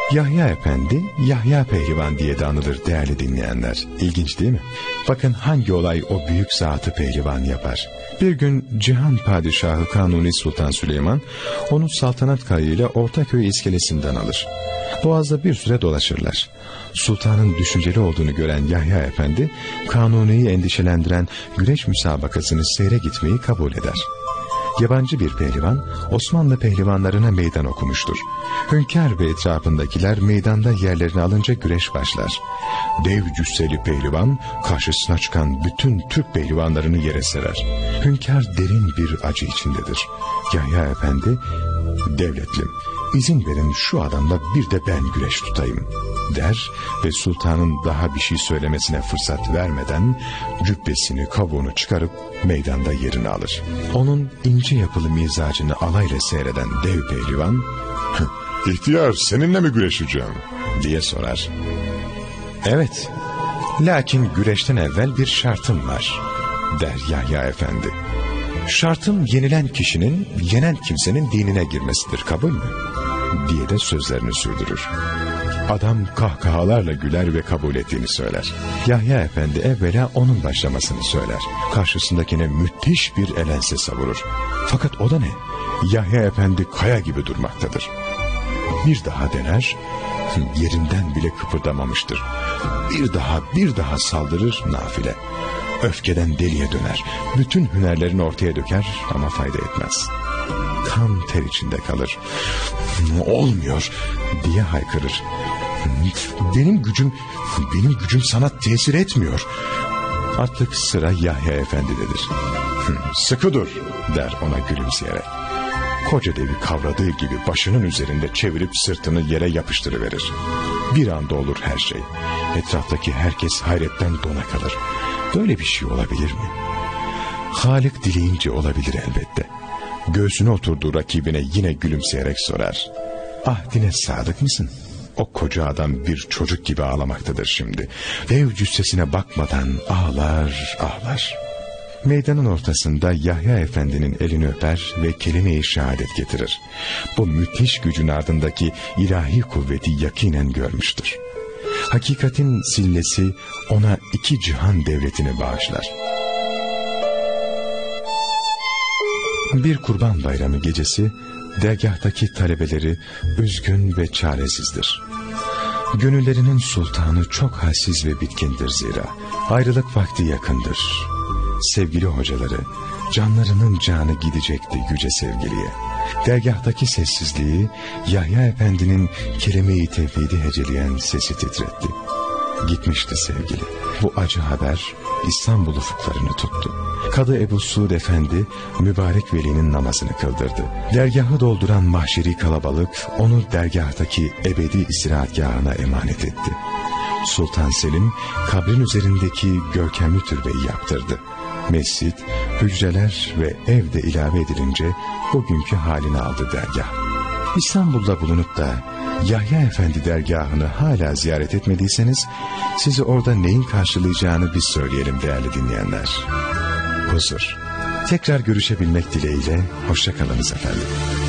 Yahya Efendi, Yahya Pehlivan diye de anılır değerli dinleyenler. İlginç değil mi? Bakın hangi olay o büyük zatı pehlivan yapar. Bir gün Cihan Padişahı Kanuni Sultan Süleyman onu saltanat kayığıyla Ortaköy iskelesinden alır. Boğaz'da bir süre dolaşırlar. Sultanın düşünceli olduğunu gören Yahya Efendi, Kanuni'yi endişelendiren güreş müsabakasını seyre gitmeyi kabul eder. Yabancı bir pehlivan Osmanlı pehlivanlarına meydan okumuştur. Hünkâr ve etrafındakiler meydanda yerlerini alınca güreş başlar. Dev cüsseli pehlivan karşısına çıkan bütün Türk pehlivanlarını yere serer. Hünkâr derin bir acı içindedir. Yahya Efendi, devletlim, izin verin şu adamla bir de ben güreş tutayım der ve sultanın daha bir şey söylemesine fırsat vermeden cübbesini kavuğunu çıkarıp meydanda yerini alır. Onun ince yapılı mizacını alayla seyreden dev pehlivan, "İhtiyar, seninle mi güreşeceğim?" diye sorar. "Evet, lakin güreşten evvel bir şartım var," der Yahya Efendi. "Şartım yenilen kişinin yenen kimsenin dinine girmesidir, kabul mü?" diye de sözlerini sürdürür. Adam kahkahalarla güler ve kabul ettiğini söyler. Yahya Efendi evvela onun başlamasını söyler. Karşısındakine müthiş bir elense savurur. Fakat o da ne? Yahya Efendi kaya gibi durmaktadır. Bir daha dener, yerinden bile kıpırdamamıştır. Bir daha saldırır nafile. Öfkeden deliye döner. Bütün hünerlerini ortaya döker ama fayda etmez. Kan ter içinde kalır. "Olmuyor," diye haykırır. Benim gücüm sana tesir etmiyor." Artık sıra Yahya Efendi'dedir. "Sıkı dur," der ona gülümseyerek. Koca devi kavradığı gibi başının üzerinde çevirip sırtını yere yapıştırıverir. Bir anda olur her şey. Etraftaki herkes hayretten dona kalır. Böyle bir şey olabilir mi? Halik dileyince olabilir elbette. Göğsüne oturduğu rakibine yine gülümseyerek sorar. "Ahdine sadık mısın?" O koca adam bir çocuk gibi ağlamaktadır şimdi. Dev cüssesine bakmadan ağlar ağlar. Meydanın ortasında Yahya Efendi'nin elini öper ve kelime-i şehadet getirir. Bu müthiş gücün ardındaki ilahi kuvveti yakinen görmüştür. Hakikatin sillesi ona 2 cihan devletini bağışlar. Bir Kurban Bayramı gecesi dergahtaki talebeleri üzgün ve çaresizdir. Gönüllerinin sultanı çok halsiz ve bitkindir zira. Ayrılık vakti yakındır. Sevgili hocaları, canlarının canı gidecekti yüce sevgiliye. Dergahtaki sessizliği Yahya Efendi'nin kelime-i tevhidi heceleyen sesi titretti. Gitmişti sevgili. Bu acı haber İstanbul ufuklarını tuttu. Kadı Ebu Suud Efendi mübarek velinin namazını kıldırdı. Dergahı dolduran mahşeri kalabalık onu dergahtaki ebedi istirahatgahına emanet etti. Sultan Selim kabrin üzerindeki görkemli türbeyi yaptırdı. Mescit, hücreler ve ev de ilave edilince bugünkü halini aldı dergah. İstanbul'da bulunup da Yahya Efendi dergahını hala ziyaret etmediyseniz sizi orada neyin karşılayacağını biz söyleyelim değerli dinleyenler. Huzur. Tekrar görüşebilmek dileğiyle hoşça kalınız efendim.